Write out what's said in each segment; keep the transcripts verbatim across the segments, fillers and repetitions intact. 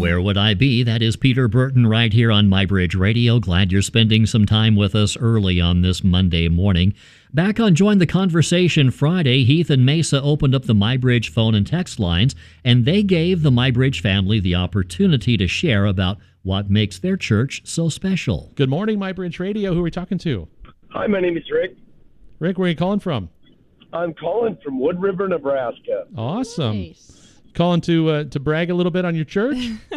Where would I be? That is Peter Burton right here on MyBridge Radio. Glad you're spending some time with us early on this Monday morning. Back on Join the Conversation Friday, Heath and Mesa opened up the MyBridge phone and text lines, and they gave the MyBridge family the opportunity to share about what makes their church so special. Good morning, MyBridge Radio. Who are we talking to? Hi, my name is Rick. Rick, where are you calling from? I'm calling from Wood River, Nebraska. Awesome. Nice. Calling to uh, to brag a little bit on your church?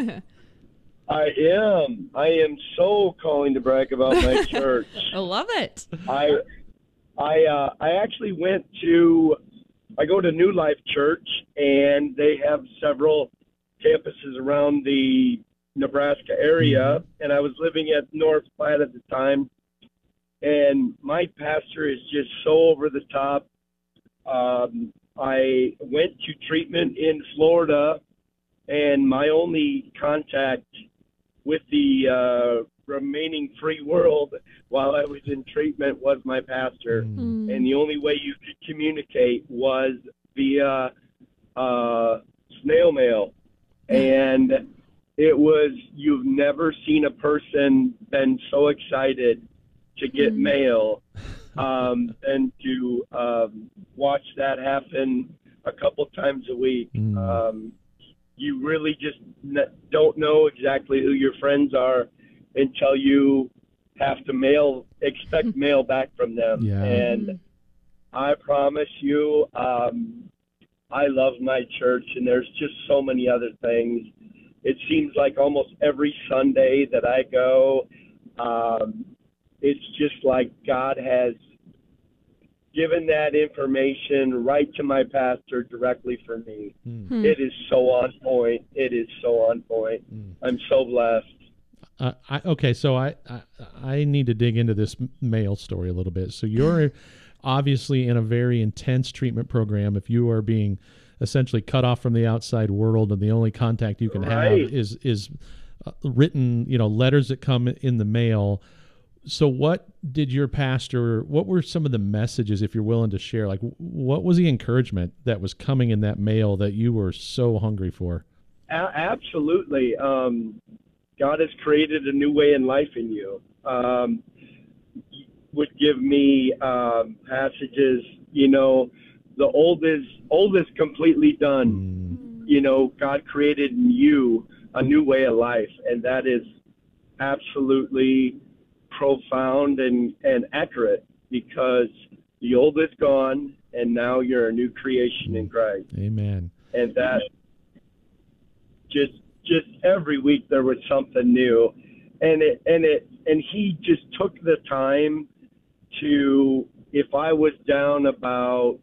I am. I am so calling to brag about my church. I love it. I I uh, I actually went to I go to New Life Church, and they have several campuses around the Nebraska area, and I was living at North Platte at the time, and my pastor is just so over the top. Um, I went to treatment in Florida, and my only contact with the uh, remaining free world while I was in treatment was my pastor. Mm. And the only way you could communicate was via uh, snail mail. And it was, you've never seen a person been so excited to get Mm. mail um, and to um, watch that happen a couple times a week. Mm. Um, you really just n- don't know exactly who your friends are until you have to mail, expect mail back from them. Yeah. And I promise you, um, I love my church, and there's just so many other things. It seems like almost every Sunday that I go, um, it's just like God has given that information right to my pastor directly for me. Mm. Hmm. It is so on point. It is so on point. Mm. I'm so blessed. Uh, I, okay, so I, I I need to dig into this mail story a little bit. So you're obviously in a very intense treatment program. If you are being essentially cut off from the outside world, and the only contact you can Right. have is is uh, written, you know, letters that come in the mail. So what did your pastor, what were some of the messages, if you're willing to share? Like, what was the encouragement that was coming in that mail that you were so hungry for? A- absolutely. Um, God has created a new way in life in you. Um, would give me um, passages, you know, the old is, old is completely done. Mm. You know, God created in you a new way of life, and that is absolutely profound and, and accurate, because the old is gone and now you're a new creation in Christ. Amen. And that just just every week there was something new, and it and it and he just took the time to, if I was down about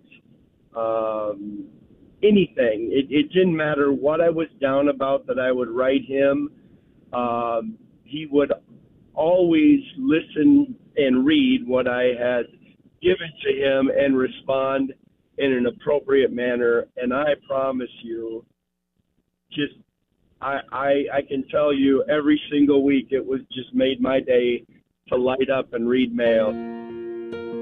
um, anything, it, it didn't matter what I was down about, that I would write him. Um, he would always listen and read what I had given to him and respond in an appropriate manner. And I promise you, just I, I I can tell you, every single week it was just made my day to light up and read mail.